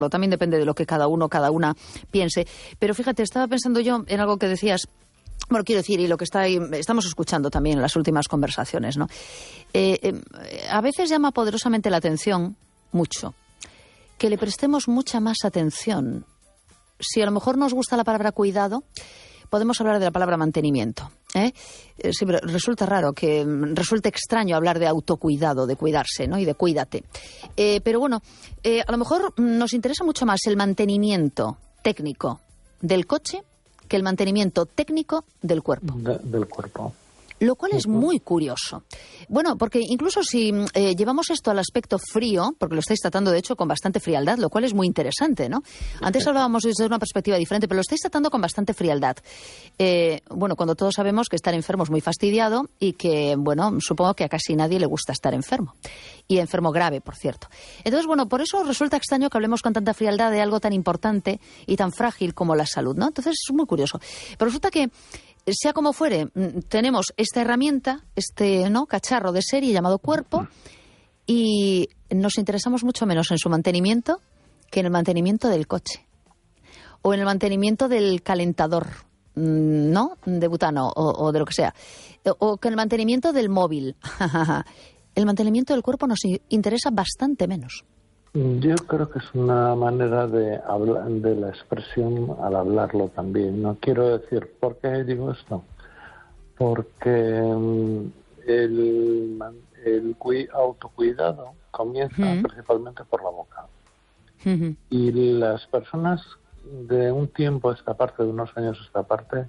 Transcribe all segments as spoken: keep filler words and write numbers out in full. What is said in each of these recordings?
También depende de lo que cada uno, cada una piense. Pero fíjate, estaba pensando yo en algo que decías. Bueno, quiero decir, y lo que está ahí, estamos escuchando también en las últimas conversaciones, ¿no? Eh, eh, a veces llama poderosamente la atención, mucho, que le prestemos mucha más atención. Si a lo mejor nos gusta la palabra cuidado, podemos hablar de la palabra mantenimiento. ¿eh? Eh, siempre resulta raro, que resulta extraño hablar de autocuidado, de cuidarse, ¿no? Y de cuídate. Eh, pero bueno, eh, a lo mejor nos interesa mucho más el mantenimiento técnico del coche que el mantenimiento técnico del cuerpo. De, del cuerpo. Lo cual es muy curioso. Bueno, porque incluso si eh, llevamos esto al aspecto frío, porque lo estáis tratando de hecho con bastante frialdad, lo cual es muy interesante, ¿no? Antes hablábamos desde una perspectiva diferente, pero lo estáis tratando con bastante frialdad. Eh, bueno, cuando todos sabemos que estar enfermo es muy fastidiado y que, bueno, supongo que a casi nadie le gusta estar enfermo. Y enfermo grave, por cierto. Entonces, bueno, por eso resulta extraño que hablemos con tanta frialdad de algo tan importante y tan frágil como la salud, ¿no? Entonces es muy curioso. Pero resulta que sea como fuere, tenemos esta herramienta, este no cacharro de serie llamado cuerpo, y nos interesamos mucho menos en su mantenimiento que en el mantenimiento del coche o en el mantenimiento del calentador, ¿no? De butano o, o de lo que sea, o que en el mantenimiento del móvil. El mantenimiento del cuerpo nos interesa bastante menos. Yo creo que es una manera de hablar de la expresión al hablarlo también. No quiero decir, ¿por qué digo esto? Porque el, el autocuidado comienza uh-huh. principalmente por la boca. Uh-huh. Y las personas de un tiempo a esta parte, de unos años a esta parte,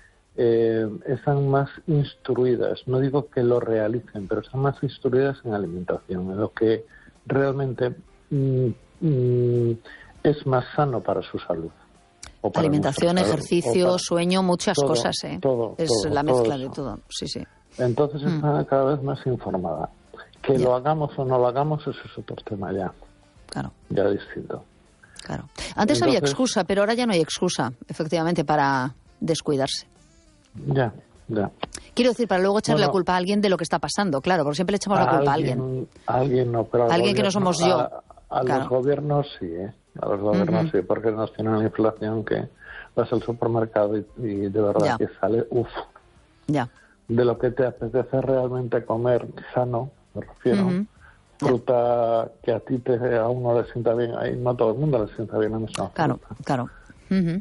eh, están más instruidas. No digo que lo realicen, pero están más instruidas en alimentación, en lo que realmente Mm, mm, es más sano para su salud. Para alimentación, ejercicio, para, sueño, muchas todo, cosas. ¿eh? Todo, es todo, la mezcla todo de todo. Sí, sí. Entonces mm. está cada vez más informada. Que ya. lo hagamos o no lo hagamos, eso es otro tema ya. Claro. Ya distinto. Claro. Antes Entonces, había excusa, pero ahora ya no hay excusa, efectivamente, para descuidarse. Ya, ya. Quiero decir, para luego echarle bueno, la culpa a alguien de lo que está pasando, claro, porque siempre le echamos la culpa alguien, a alguien. A alguien no, pero alguien gobierno, que no somos yo. A, a claro. los gobiernos sí, ¿eh? A los gobiernos uh-huh. sí, porque nos tienen la inflación que vas al supermercado y, y de verdad ya. que sale, uff. Ya. De lo que te apetece realmente comer sano, me refiero. Uh-huh. Fruta ya. que a ti te, a uno le sienta bien, ahí no a todo el mundo le sienta bien a esa Claro, fruta. claro. Uh-huh.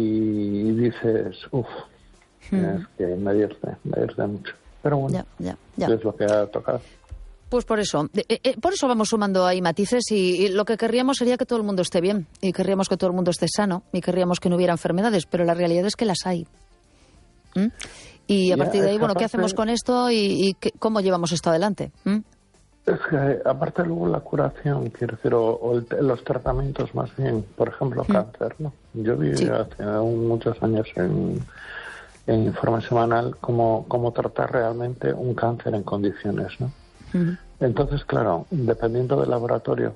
Y dices, uff. Hmm. Es que me divierte, me divierte mucho. Pero bueno, ya, ya, ya. es lo que ha tocado. Pues por eso, eh, eh, por eso vamos sumando ahí matices y, y lo que querríamos sería que todo el mundo esté bien y querríamos que todo el mundo esté sano y querríamos que no hubiera enfermedades, pero la realidad es que las hay. ¿Mm? Y a ya, partir de ahí, bueno, parte, ¿qué hacemos con esto y, y qué, cómo llevamos esto adelante? ¿Mm? Es que aparte luego la curación, quiero decir, o, o el, los tratamientos más bien, por ejemplo, ¿Mm? cáncer, ¿no? Yo vi sí. hace un, muchos años en... en Informe Semanal cómo, cómo tratar realmente un cáncer en condiciones, ¿no? Uh-huh. Entonces, claro, dependiendo del laboratorio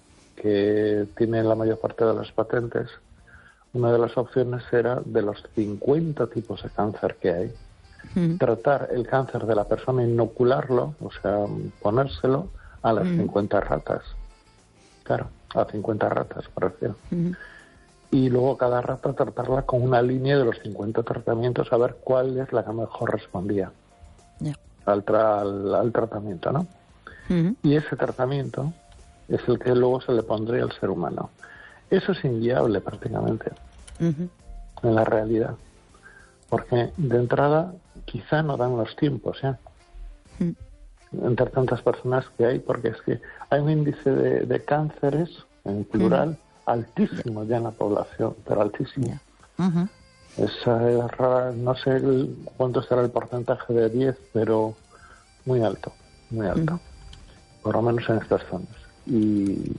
que tiene la mayor parte de las patentes, una de las opciones era de los cincuenta tipos de cáncer que hay, uh-huh. tratar el cáncer de la persona, inocularlo, o sea, ponérselo a las uh-huh. cincuenta ratas. Claro, a cincuenta ratas, me refiero. Uh-huh. Y luego cada rata tratarla con una línea de los cincuenta tratamientos a ver cuál es la que mejor respondía yeah. al, tra- al, al tratamiento, ¿no? Uh-huh. Y ese tratamiento es el que luego se le pondría al ser humano. Eso es inviable prácticamente uh-huh. en la realidad, porque de entrada quizá no dan los tiempos, ¿eh? Uh-huh. Entre tantas personas que hay, porque es que hay un índice de, de cánceres en plural uh-huh. altísimo ya en la población, pero altísimo. Yeah. Uh-huh. Esa es rara, no sé el, cuánto será el porcentaje de diez, pero muy alto, muy alto. Uh-huh. Por lo menos en estas zonas. Y,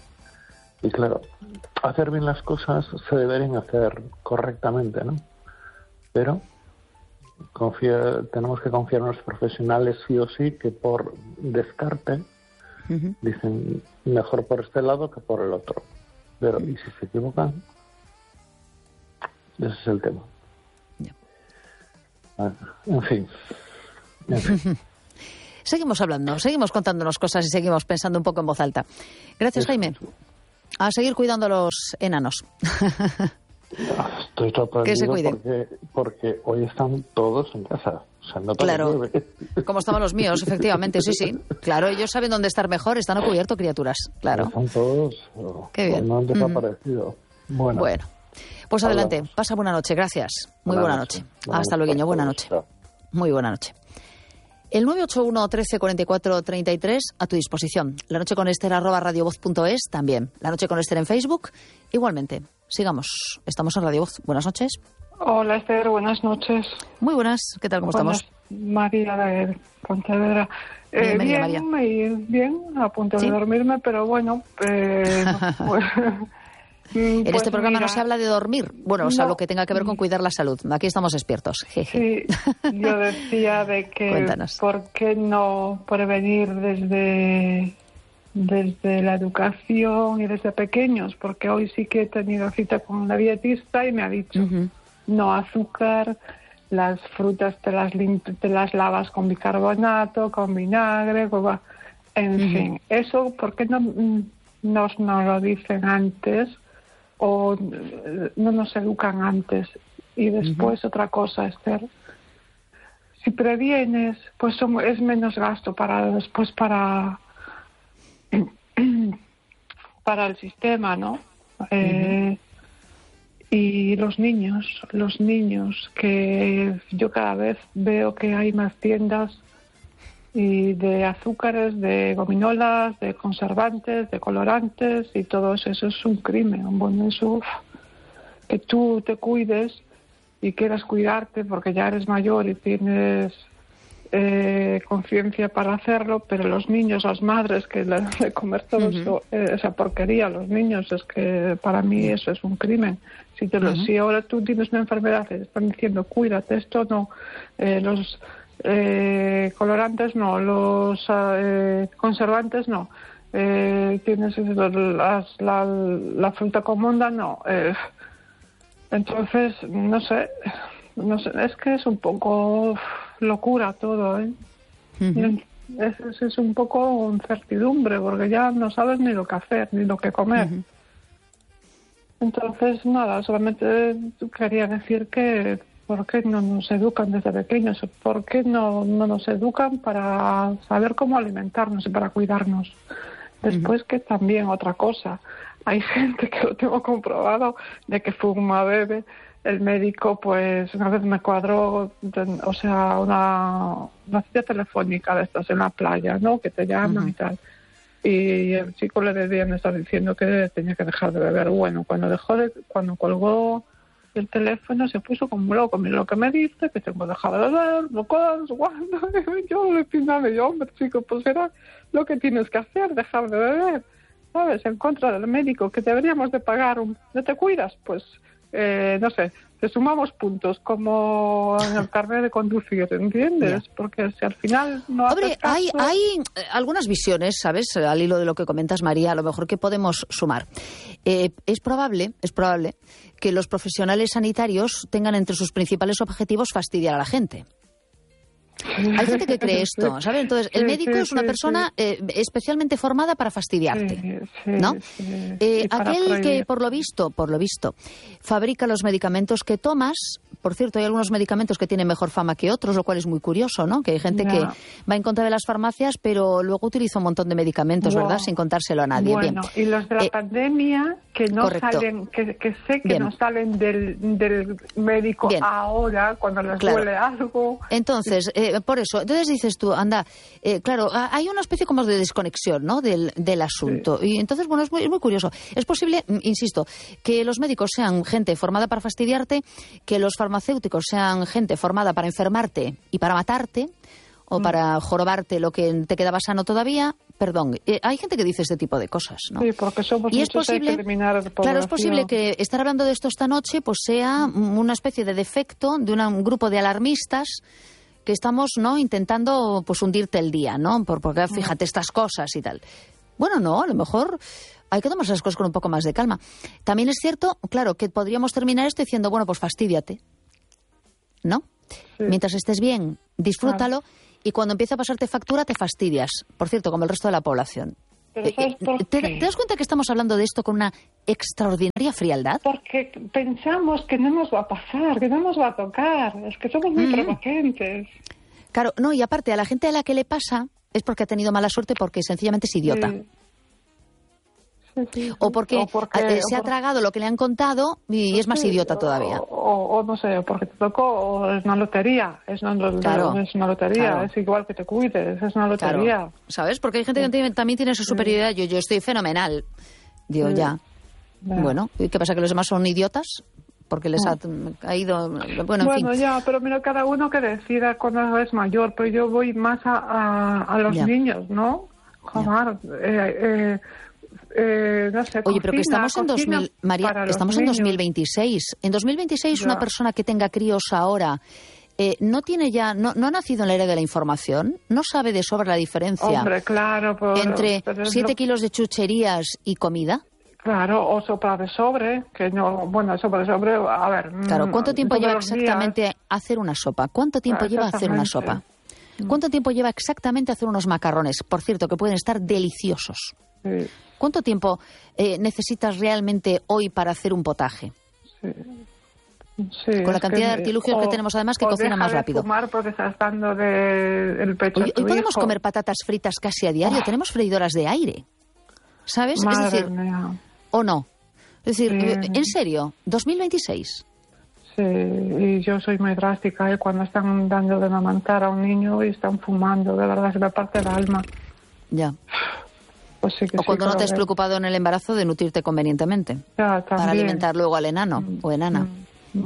y claro, hacer bien las cosas se deberían hacer correctamente, ¿no? Pero confía, tenemos que confiar en los profesionales sí o sí, que por descarte uh-huh. dicen mejor por este lado que por el otro. Pero, ¿y si se equivocan? Ese es el tema. Yeah. En fin. En fin. Seguimos hablando, seguimos contándonos cosas y seguimos pensando un poco en voz alta. Gracias, Jaime. A seguir cuidando a los enanos. Estoy sorprendido que se cuiden. Porque, porque hoy están todos en casa. O sea, no claro, como estaban los míos, efectivamente, sí, sí. Claro, ellos saben dónde estar mejor, están a cubierto, criaturas, claro. Están todos, Qué bien. No han desaparecido. Mm. Bueno. Bueno, pues adelante, hablamos. Pasa buena noche, gracias. Muy buena, buena noche. noche. Buena Hasta luego, buena noche. Muy buena noche. El nueve ocho uno, trece, cuarenta y cuatro, treinta y tres a tu disposición. La noche con Esther arroba radiovoz punto es también. La noche con Esther en Facebook, igualmente. Sigamos, estamos en Radio Voz. Buenas noches. Hola Esther, buenas noches. Muy buenas, ¿qué tal? ¿Cómo buenas, estamos? María de Pontevedra. Eh, María, bien, María. Me, bien, a punto ¿Sí? de dormirme, pero bueno. Eh, pues, en pues este programa mira, no se habla de dormir, bueno, o sea, no, lo que tenga que ver con cuidar la salud. Aquí estamos expertos. Jeje. Sí, yo decía de que Cuéntanos. ¿Por qué no prevenir desde, desde la educación y desde pequeños? Porque hoy sí que he tenido cita con una dietista y me ha dicho uh-huh. no azúcar, las frutas te las, limp- te las lavas con bicarbonato, con vinagre, con... en uh-huh. fin. Eso, ¿por qué no nos no lo dicen antes? O no nos educan antes. Y después uh-huh. otra cosa, Esther. Si previenes, pues es menos gasto para después para para el sistema, ¿no? Uh-huh. Eh, y los niños, los niños que yo cada vez veo que hay más tiendas y de azúcares, de gominolas, de conservantes, de colorantes y todo eso, eso es un crimen. Bueno, eso, que tú te cuides y quieras cuidarte porque ya eres mayor y tienes eh, conciencia para hacerlo, pero los niños, las madres que le dan de comer todo uh-huh. eso, eh, esa porquería a los niños, es que para mí eso es un crimen. Si, te lo, uh-huh. si ahora tú tienes una enfermedad y te están diciendo cuídate, esto no, eh, los... Eh, colorantes no, los eh, conservantes no, eh, tienes las, la, la fruta comunda no, eh, entonces no sé, no sé, es que es un poco locura todo, ¿eh? Uh-huh. es, es, es un poco incertidumbre porque ya no sabes ni lo que hacer ni lo que comer. Uh-huh. Entonces nada, solamente quería decir que ¿por qué no nos educan desde pequeños? ¿Por qué no, no nos educan para saber cómo alimentarnos y para cuidarnos? Después uh-huh. que también otra cosa, hay gente que lo tengo comprobado de que fuma, bebe. El médico, pues, una vez me cuadró, o sea, una, una cita telefónica de estas en la playa, ¿no? Que te llaman uh-huh. y tal. Y el chico le debían estar diciendo que tenía que dejar de beber. Bueno, cuando dejó de, cuando colgó el teléfono se puso como loco. Mira lo que me dice, que tengo dejado de beber, no cuándo, cuándo. Yo le piname, yo, hombre, chico, pues era lo que tienes que hacer, dejar de beber, ¿sabes? En contra del médico, que deberíamos de pagar un... ¿No te cuidas? Pues, eh, no sé, te sumamos puntos, como en el carnet de conducir, ¿entiendes? Yeah. Porque si al final no haces Hombre, caso... hay, hay algunas visiones, ¿sabes? Al hilo de lo que comentas, María, a lo mejor que podemos sumar. Eh, es probable, es probable que los profesionales sanitarios tengan entre sus principales objetivos fastidiar a la gente. Hay gente que cree esto, ¿sabes? Entonces, el médico sí, es una sí, persona sí. Eh, especialmente formada para fastidiarte, sí, sí, ¿no? Sí. Eh, aquel prohibir. que, por lo visto, por lo visto, fabrica los medicamentos que tomas. Por cierto, hay algunos medicamentos que tienen mejor fama que otros, lo cual es muy curioso, ¿no? Que hay gente yeah. que va en contra de las farmacias, pero luego utiliza un montón de medicamentos, wow. ¿verdad? Sin contárselo a nadie. Bueno, bien. Y los de la eh, pandemia, que no correcto. salen, que, que sé que bien. no salen del, del médico bien. ahora, cuando les claro. duele algo. Entonces, eh, por eso, entonces dices tú, anda, eh, claro, hay una especie como de desconexión, ¿no? Del, del asunto. Sí. Y entonces, bueno, es muy, es muy curioso. Es posible, insisto, que los médicos sean gente formada para fastidiarte, que los farmacéuticos sean gente formada para enfermarte y para matarte, o mm. para jorobarte lo que te quedaba sano todavía. Perdón, eh, hay gente que dice este tipo de cosas, ¿no? Sí, porque somos y es posible, claro, es posible que estar hablando de esto esta noche pues sea una especie de defecto de una, un grupo de alarmistas que estamos, ¿no?, intentando pues hundirte el día, ¿no? Por, porque fíjate estas cosas y tal. Bueno, no, a lo mejor hay que tomarse las cosas con un poco más de calma. También es cierto, claro, que podríamos terminar esto diciendo, bueno, pues fastídiate, ¿no? Sí. Mientras estés bien, disfrútalo, claro. Y cuando empieza a pasarte factura te fastidias. Por cierto, como el resto de la población. Pero ¿sabes por ¿Te, qué? ¿Te das cuenta que estamos hablando de esto con una extraordinaria frialdad? Porque pensamos que no nos va a pasar, que no nos va a tocar. Es que somos muy mm. prepotentes. Claro, no, y aparte, a la gente a la que le pasa es porque ha tenido mala suerte, porque sencillamente es idiota. Sí. Sí, sí, sí. O porque, o porque eh, se o por... ha tragado lo que le han contado y es más sí, idiota todavía. O, o, o no sé, porque te tocó, o es una lotería. Es una, claro, es una lotería, claro. Es igual que te cuides, es una lotería. Claro. ¿Sabes? Porque hay gente que tiene, también tiene su superioridad. Yo, yo estoy fenomenal. Digo, sí. ya. ya. Bueno, ¿y qué pasa? ¿Que los demás son idiotas? Porque les ha caído... Bueno, en bueno fin. ya, pero mira, cada uno que decida cuando es mayor, pero yo voy más a, a, a los ya. niños, ¿no? Joder, eh, eh, eh, no sé, Oye, cocina, pero que estamos en dos mil, María, estamos en dos mil veintiséis. En dos mil veintiséis ya. Una persona que tenga críos ahora eh, no tiene ya, no, no ha nacido en la era de la información, no sabe de sobra la diferencia Hombre, claro, pero, entre pero siete lo... kilos de chucherías y comida. Claro, o sopa de sobre, que no, bueno, sopa de sobre, a ver... Claro, ¿cuánto tiempo lleva exactamente días? hacer una sopa? ¿Cuánto tiempo lleva hacer una sopa? ¿Cuánto tiempo lleva exactamente hacer unos macarrones? Por cierto, que pueden estar deliciosos. Sí. ¿Cuánto tiempo eh, necesitas realmente hoy para hacer un potaje? Sí. Sí, con la cantidad de artilugios o, que tenemos además que cocina más rápido. De fumar porque estás dando de el pecho hoy, a tu hoy podemos hijo. comer patatas fritas casi a diario. Oh. Tenemos freidoras de aire, ¿sabes? Madre es decir, mía. ¿o no? Es decir, sí. en serio, dos mil veintiséis. Sí, y yo soy muy drástica ¿eh? Cuando están dando de amamantar a un niño y están fumando, de verdad se me parte el alma. Ya. Pues sí que o sí, cuando no te has ver. preocupado en el embarazo de nutrirte convenientemente. Ya, para alimentar luego al enano mm. o enana. Mm.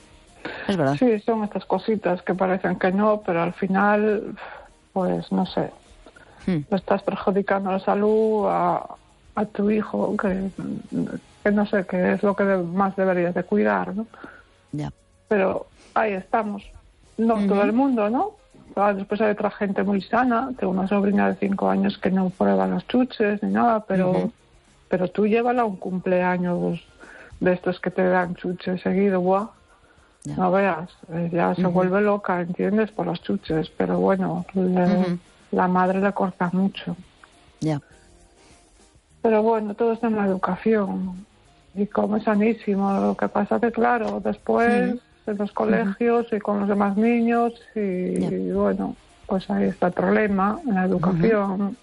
Es verdad. Sí, son estas cositas que parecen que no, pero al final, pues no sé, hmm. le estás perjudicando la salud a, a tu hijo, que, que no sé, que es lo que de, más deberías de cuidar, ¿no? Ya. Pero ahí estamos. No uh-huh. todo el mundo, ¿no? Después hay otra gente muy sana. Tengo una sobrina de cinco años que no prueba las chuches ni nada, pero, uh-huh. pero tú llévala a un cumpleaños de estos que te dan chuches seguido, ¡buah! Ya. No veas, ya se uh-huh. vuelve loca, ¿entiendes? Por las chuches, pero bueno, le, uh-huh. la madre le corta mucho. Ya. Pero bueno, todo está en la educación y come sanísimo. Lo que pasa que, claro, después uh-huh. en los colegios uh-huh. y con los demás niños y, ya. y bueno, pues ahí está el problema en la educación. Uh-huh.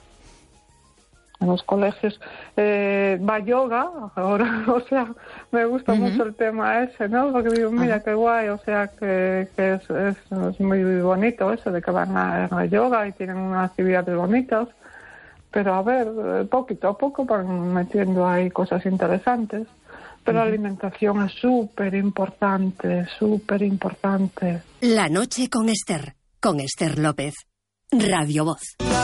En los colegios eh, va yoga ahora, o sea, me gusta uh-huh. mucho el tema ese, ¿no? Porque digo, mira, uh-huh. qué guay, o sea, que, que es, es, es muy bonito eso de que van a, a yoga y tienen unas actividades bonitas, pero a ver, poquito a poco van metiendo ahí cosas interesantes, pero uh-huh. la alimentación es súper importante, súper importante. La noche con Esther, con Esther López, Radio Voz.